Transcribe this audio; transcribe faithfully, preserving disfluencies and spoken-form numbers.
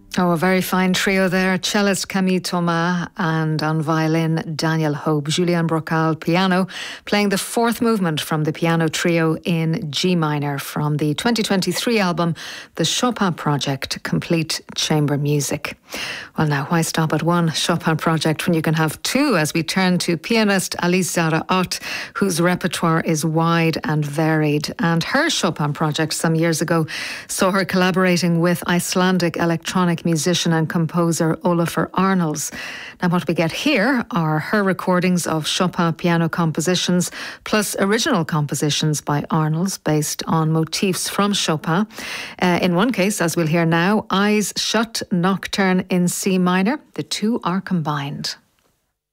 Oh, a very fine trio there. Cellist Camille Thomas and on violin Daniel Hope. Julien Brocal, piano, playing the fourth movement from the piano trio in G minor from the twenty twenty-three album, The Chopin Project, Complete Chamber Music. Well, now, why stop at one Chopin project when you can have two, as we turn to pianist Alice Zahra Ott, whose repertoire is wide and varied. And her Chopin project some years ago saw her collaborating with Icelandic electronic musician and composer Olafur Arnalds. Now, what we get here are her recordings of Chopin piano compositions, plus original compositions by Arnalds based on motifs from Chopin. Uh, in one case, as we'll hear now, Eyes Shut Nocturne in C minor. The two are combined.